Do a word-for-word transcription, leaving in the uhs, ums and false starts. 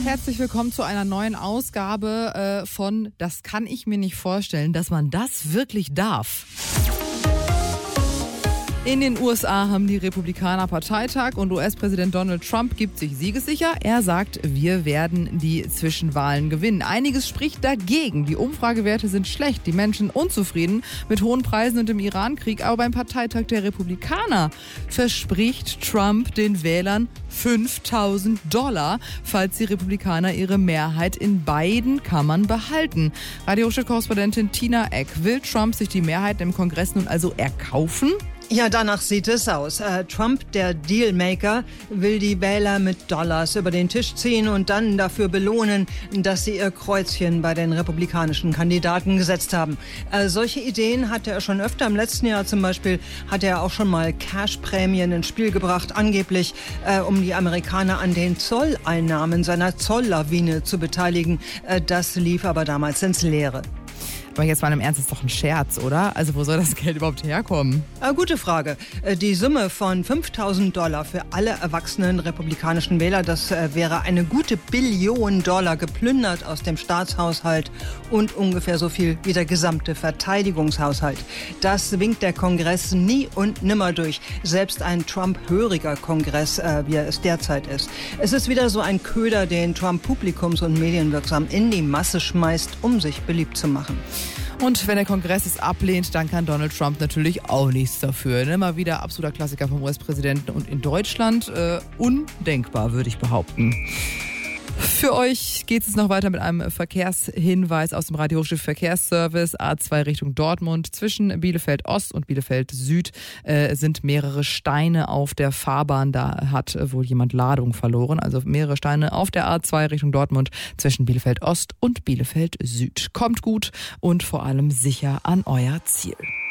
Herzlich willkommen zu einer neuen Ausgabe äh, von Das kann ich mir nicht vorstellen, dass man das wirklich darf. In den U S A haben die Republikaner Parteitag und U S-Präsident Donald Trump gibt sich siegessicher. Er sagt, wir werden die Zwischenwahlen gewinnen. Einiges spricht dagegen. Die Umfragewerte sind schlecht, die Menschen unzufrieden mit hohen Preisen und dem Iran-Krieg. Aber beim Parteitag der Republikaner verspricht Trump den Wählern fünftausend Dollar, falls die Republikaner ihre Mehrheit in beiden Kammern behalten. Radio-Korrespondentin Tina Eck, will Trump sich die Mehrheit im Kongress nun also erkaufen? Ja, danach sieht es aus. Äh, Trump, der Dealmaker, will die Wähler mit Dollars über den Tisch ziehen und dann dafür belohnen, dass sie ihr Kreuzchen bei den republikanischen Kandidaten gesetzt haben. Äh, solche Ideen hatte er schon öfter. Im letzten Jahr zum Beispiel hat er auch schon mal Cashprämien ins Spiel gebracht, angeblich äh, um die Amerikaner an den Zolleinnahmen seiner Zolllawine zu beteiligen. Äh, das lief aber damals ins Leere. Aber jetzt mal im Ernst, ist doch ein Scherz, oder? Also wo soll das Geld überhaupt herkommen? Äh, gute Frage. Äh, die Summe von fünftausend Dollar für alle erwachsenen republikanischen Wähler, das äh, wäre eine gute Billion Dollar geplündert aus dem Staatshaushalt und ungefähr so viel wie der gesamte Verteidigungshaushalt. Das winkt der Kongress nie und nimmer durch. Selbst ein Trump-höriger Kongress, äh, wie er es derzeit ist. Es ist wieder so ein Köder, den Trump publikums- und medienwirksam in die Masse schmeißt, um sich beliebt zu machen. Und wenn der Kongress es ablehnt, dann kann Donald Trump natürlich auch nichts dafür. Ne? Mal wieder absoluter Klassiker vom U S-Präsidenten und in Deutschland äh, undenkbar, würde ich behaupten. Für euch geht es noch weiter mit einem Verkehrshinweis aus dem Radio-Hochschul Verkehrsservice. A zwei Richtung Dortmund. Zwischen Bielefeld Ost und Bielefeld Süd äh, sind mehrere Steine auf der Fahrbahn. Da hat äh, wohl jemand Ladung verloren. Also mehrere Steine auf der A zwei Richtung Dortmund zwischen Bielefeld Ost und Bielefeld Süd. Kommt gut und vor allem sicher an euer Ziel.